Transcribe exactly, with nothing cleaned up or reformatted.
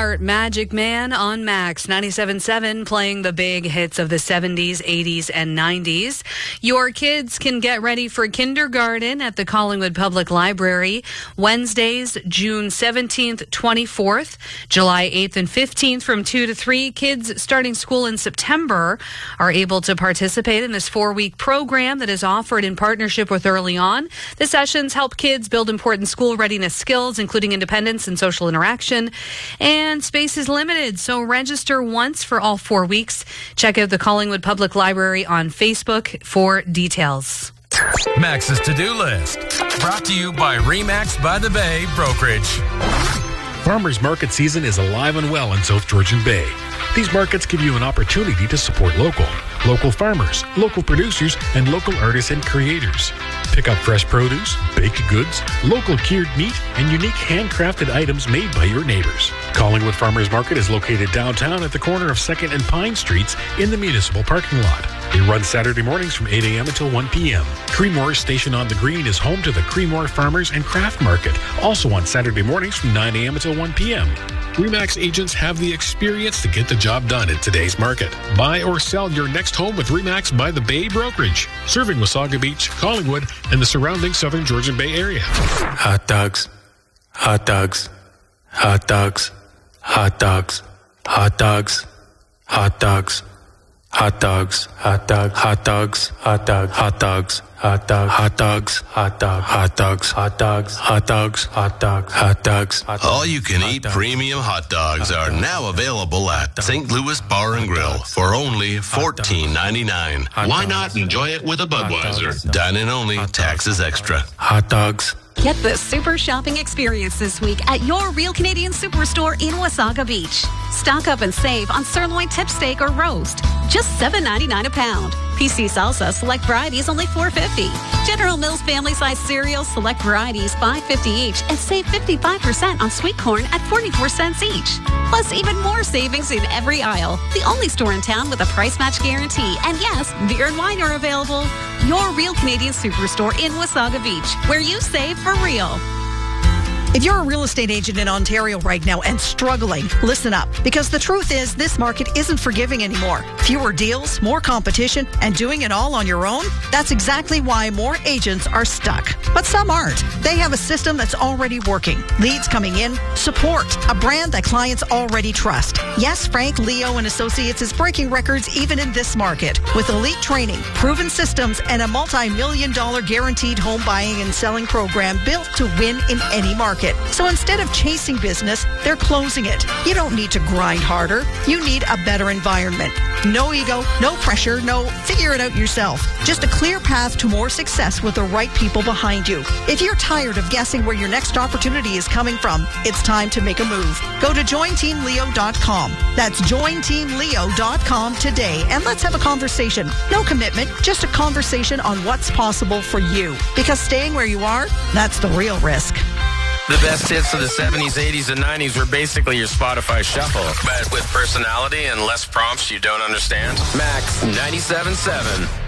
start Magic Man on Max ninety-seven point seven, playing the big hits of the seventies, eighties, and nineties. Your kids can get ready for kindergarten at the Collingwood Public Library Wednesdays, June seventeenth, twenty-fourth, July eighth, and fifteenth from two to three. Kids starting school in September are able to participate in this four-week program that is offered in partnership with Early On. The sessions help kids build important school readiness skills, including independence and social interaction. And space is limited, so register once for all four weeks. Check out the Collingwood Public Library on Facebook for details. Max's to-do list, brought to you by Remax by the Bay Brokerage. Farmers Market season is alive and well in South Georgian Bay. These markets give you an opportunity to support local, local farmers, local producers, and local artists and creators. Pick up fresh produce, baked goods, local cured meat, and unique handcrafted items made by your neighbors. Collingwood Farmers Market is located downtown at the corner of second and Pine Streets in the municipal parking lot. They run Saturday mornings from eight a.m. until one p.m. Creemore Station on the Green is home to the Creemore Farmers and Craft Market, also on Saturday mornings from nine a.m. until one p.m. Remax agents have the experience to get the job done in today's market. Buy or sell your next home with Remax by the Bay Brokerage, serving Wasaga Beach, Collingwood, and the surrounding Southern Georgian Bay area. Hot dogs, hot dogs, hot dogs, hot dogs, hot dogs, hot dogs, hot dogs, hot dog, hot dogs, hot dog, hot dogs, hot dog, hot dogs, hot dog, hot dogs, hot dogs, hot dogs, hot dog, hot dogs. All you can eat premium hot dogs are now available at Saint Louis Bar and Grill for only fourteen ninety-nine. Why not enjoy it with a Budweiser? Dine-in only, taxes extra. Hot dogs. Get the super shopping experience this week at your Real Canadian Superstore in Wasaga Beach. Stock up and save on sirloin tip steak or roast, just seven ninety-nine a pound. P C salsa select varieties only four fifty. General Mills family size cereal select varieties five fifty each, and save fifty-five percent on sweet corn at forty-four cents each. Plus even more savings in every aisle. The only store in town with a price match guarantee. And yes, beer and wine are available. Your Real Canadian Superstore in Wasaga Beach, where you save for real. If you're a real estate agent in Ontario right now and struggling, listen up. Because the truth is, this market isn't forgiving anymore. Fewer deals, more competition, and doing it all on your own? That's exactly why more agents are stuck. But some aren't. They have a system that's already working. Leads coming in, support, a brand that clients already trust. Yes, Frank, Leo, and Associates is breaking records even in this market. With elite training, proven systems, and a multi-million dollar guaranteed home buying and selling program built to win in any market. So instead of chasing business, they're closing it. You don't need to grind harder. You need a better environment. No ego, no pressure, no figure it out yourself. Just a clear path to more success with the right people behind you. If you're tired of guessing where your next opportunity is coming from, it's time to make a move. Go to join team leo dot com. That's join team leo dot com today, and let's have a conversation. No commitment, just a conversation on what's possible for you. Because staying where you are, that's the real risk. The best hits of the seventies, eighties, and nineties were basically your Spotify shuffle, but with personality and less prompts you don't understand. Max ninety-seven point seven.